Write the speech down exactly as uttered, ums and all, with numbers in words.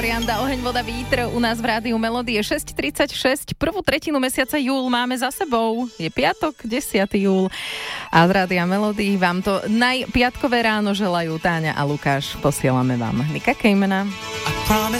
Rianda, oheň, voda, vítr u nás v rádiu Melódie šesť tridsaťšesť. Prvú tretinu mesiaca júl máme za sebou. Je piatok, desiateho júl. A z rádia Melódie vám to najpiatkové ráno želajú Táňa a Lukáš. Posielame vám Nika Kejmena.